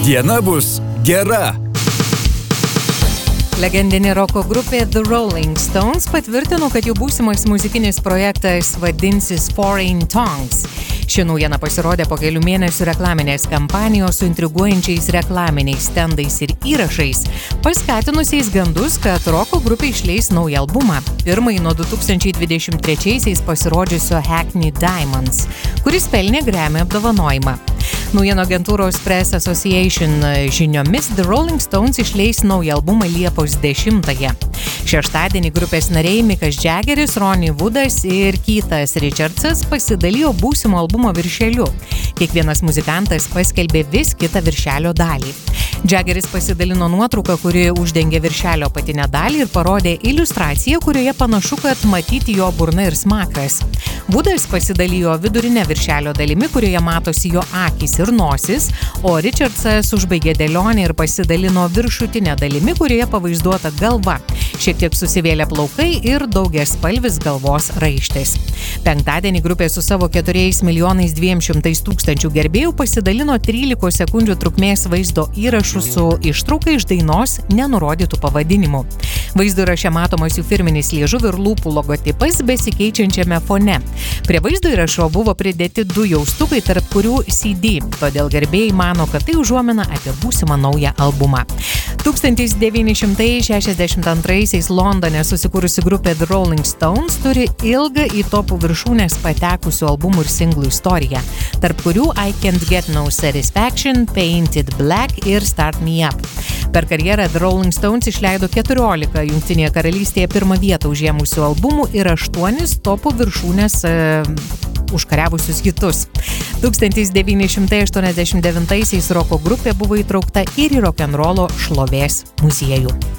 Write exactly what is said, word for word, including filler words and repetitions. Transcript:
diena bus gera. Legendinė roko grupė The Rolling Stones patvirtino, kad jų būsimas muzikinis projektas vadinsis Foreign Tongues. Ši naujiena pasirodė po kelių mėnesių reklaminės kampanijos su intriguojančiais reklaminiais stendais ir įrašais, paskatinusiais gandus, kad roko grupė išleis naują albumą, pirmąjį nuo du tūkstančiai dvidešimt trečiaisiais pasirodžiusio Hackney Diamonds, kuris pelnė Grammy apdovanojimą. Naujienų agentūros Press Association žiniomis The Rolling Stones išleis naują albumą Liepos dešimtąją. Šeštadienį grupės nariai Mikas Jaggeris, Ronnie Woodas ir Keithas Richardsas pasidalijo būsimo albumo viršeliu. Kiekvienas muzikantas paskelbė vis kitą viršelio dalį. Jaggeris pasidalino nuotrauką, kuri uždengė viršelio apatinę dalį ir parodė iliustraciją, kurioje panašu, kad matyti jo burna ir smakras. Woodas pasidalijo vidurinę viršelio dalimi, kurioje matosi jo akys ir nosis, o Richardsas užbaigė dėlionę ir pasidalino viršutinę dalimi, kurioje pavaizduota galva, šiek tiek susivėlę plaukai ir daugiaspalvis galvos raištis. Penktadienį grupė su savo keturiais milijonais dviem šimtais tūkstančių gerbėjų pasidalino trylikos sekundžių trukmės vaizdo įrašų su ištrauka iš dainos nenurodytų pavadinimų. Vaizdo įraše matomas jų firminis liežuvių ir lūpų logotipas besikeičiančiame fone. Prie vaizdo įrašo buvo pridėti du jaustukai, tarp kurių C D, todėl gerbėjai mano, kad tai užuomina apie būsimą naują albumą. tūkstantis devyni šimtai šešiasdešimt antraisiais Londone susikūrusi grupė The Rolling Stones turi ilgą į topų viršūnės patekusių albumų ir singlų istoriją, tarp kurių I Can't Get No Satisfaction, Painted Black ir Start Me Up. Per karjerą The Rolling Stones išleido keturiolika Jungtinėje karalystėje pirmą vietą užėmusių albumų ir aštuonis topų viršūnės e, užkariavusius hitus. tūkstantis devyni šimtai aštuoniasdešimt devintaisiais roko grupė buvo įtraukta ir į rokenrolo šlovės muziejų.